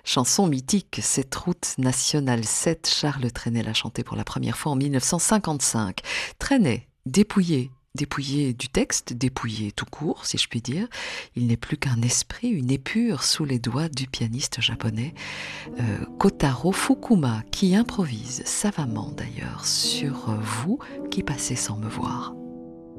Chanson mythique, cette route nationale 7, Charles Trenet l'a chantée pour la première fois en 1955. Trenet, dépouillé du texte, dépouillé tout court, si je puis dire. Il n'est plus qu'un esprit, une épure sous les doigts du pianiste japonais Kotaro Fukuma, qui improvise savamment d'ailleurs sur Vous qui passez sans me voir.